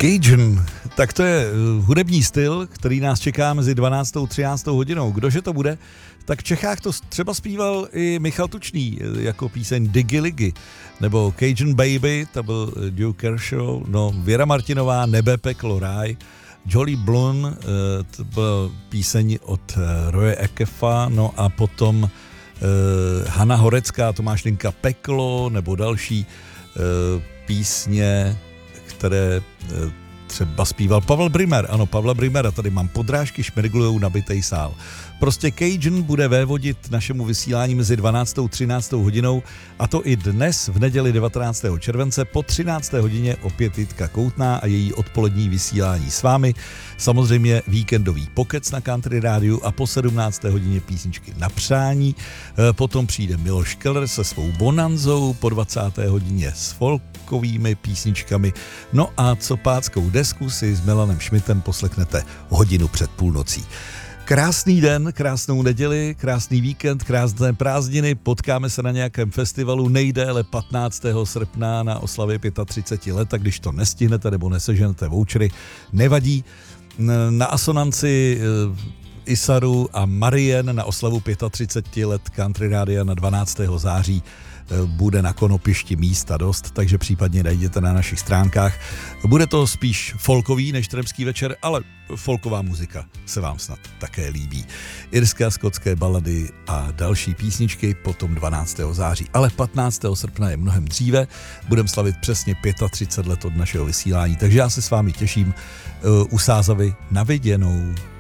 Cajun, tak to je hudební styl, který nás čeká mezi 12. a 13. hodinou. Kdože to bude? Tak v Čechách to třeba zpíval i Michal Tučný jako píseň Diggy Liggy, nebo Cajun Baby, to byl Joe Kershaw, no Věra Martinová, Nebe, peklo, ráj, Jolly Blum, to byla píseň od Roye Akefa, no a potom Hana Horecká, Tomáš Linka, Peklo, nebo další písně, které třeba zpíval Pavel Brimer. Ano, Pavla Brimera, tady mám podrážky šmerglujou nabitej sál. Prostě Cajun bude vévodit našemu vysílání mezi 12. a 13. hodinou, a to i dnes v neděli 19. července po 13. hodině opět Jitka Koutná a její odpolední vysílání s vámi. Samozřejmě víkendový pokec na Country rádiu a po 17. hodině písničky na přání. Potom přijde Miloš Keller se svou bonanzou, po 20. hodině s folkovými písničkami. No a co páckou desku si s Milanem Šmitem poslechnete hodinu před půlnocí. Krásný den, krásnou neděli, krásný víkend, krásné prázdniny, potkáme se na nějakém festivalu nejdéle 15. srpna na oslavě 35 let, tak když to nestihnete nebo neseženete vouchery, nevadí. Na Asonanci Isaru a Marien na oslavu 35 let Country Rádia na 12. září bude na konopišti místa dost, takže případně najděte na našich stránkách. Bude to spíš folkový než Tremský večer, ale folková muzika se vám snad také líbí. Irské a skotské balady a další písničky potom 12. září, ale 15. srpna je mnohem dříve. Budeme slavit přesně 35 let od našeho vysílání, takže já se s vámi těším u Sázavy na viděnou.